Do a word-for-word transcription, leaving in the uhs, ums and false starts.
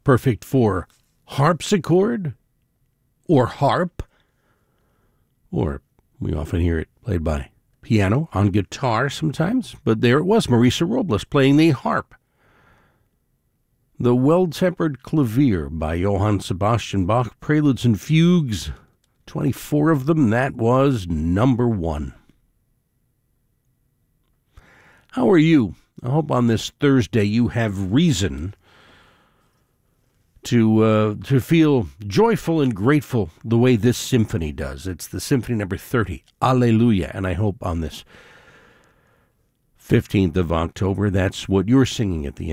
perfect for harpsichord or harp, or we often hear it played by piano, on guitar sometimes, but there it was, Marisa Robles playing the harp. The Well-Tempered Clavier by Johann Sebastian Bach, Preludes and Fugues, twenty-four of them, that was number one. How are you? I hope on this Thursday you have reason to uh, to feel joyful and grateful the way this symphony does. It's the symphony number thirty, Alleluia, and I hope on this fifteenth of October that's what you're singing at the end.